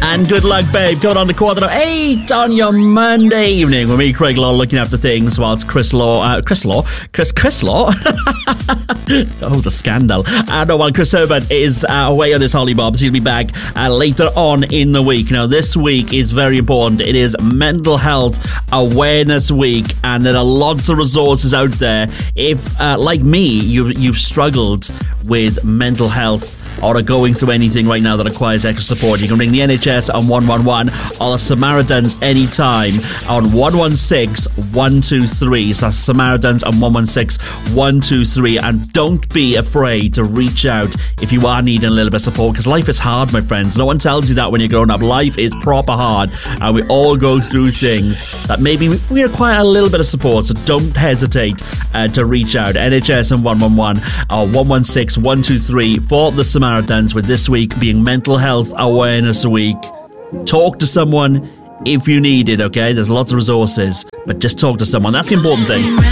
And good luck, babe. Going on the 8:15 on your Monday evening with me, Craig Law, looking after things whilst Chris Law. Oh, the scandal. While Chris Herbert is away on his holiday bob, so he'll be back later on in the week. Now, this week is very important. It is Mental Health Awareness Week, and there are lots of resources out there. If, like me, you've struggled with mental health or are going through anything right now that requires extra support, you can ring the NHS on 111 or the Samaritans anytime on 116 123. So that's Samaritans on 116 123. And don't be afraid to reach out if you are needing a little bit of support, because life is hard, my friends. No one tells you that when you're growing up. Life is proper hard, and we all go through things that maybe we require a little bit of support. So don't hesitate to reach out. NHS on 111 or 116 123 for the Samaritans, with this week being Mental Health Awareness Week. Talk to someone if you need it, okay? There's lots of resources, but just talk to someone. That's the important thing.